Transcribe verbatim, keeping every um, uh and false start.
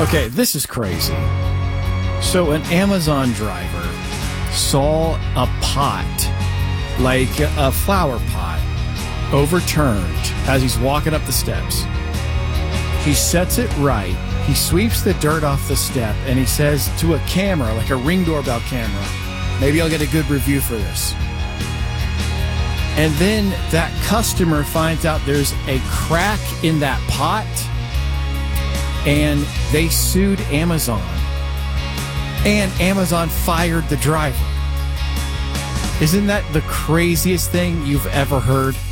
Okay, this is crazy. So an Amazon driver saw a pot, like a flower pot, overturned as he's walking up the steps. He sets it right. He sweeps the dirt off the step, and he says to a camera, like a Ring doorbell camera, maybe I'll get a good review for this. And then that customer finds out there's a crack in that pot, and they sued Amazon. And Amazon fired the driver. Isn't that the craziest thing you've ever heard?